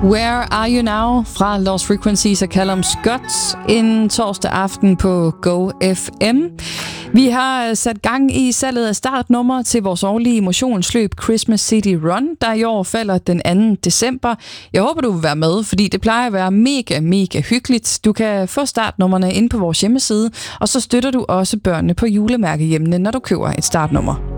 Where Are You Now fra Lost Frequencies og Callum Scott en torsdag aften på Go FM. Vi har sat gang i salget af startnummer til vores årlige motionsløb Christmas City Run, der i år falder den 2. december. Jeg håber, du vil være med, fordi det plejer at være mega hyggeligt. Du kan få startnummerne inde på vores hjemmeside, og så støtter du også børnene på julemærkehjemmene, når du køber et startnummer.